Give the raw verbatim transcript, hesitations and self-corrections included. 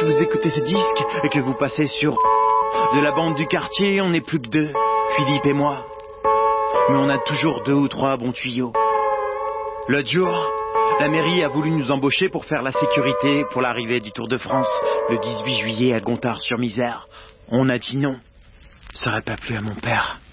que vous écoutez ce disque et que vous passez sur... De la bande du quartier, on n'est plus que deux, Philippe et moi. Mais on a toujours deux ou trois bons tuyaux. L'autre jour, la mairie a voulu nous embaucher pour faire la sécurité pour l'arrivée du Tour de France le dix-huit juillet à Gontard-sur-Misère. On a dit non. Ça aurait pas plu à mon père.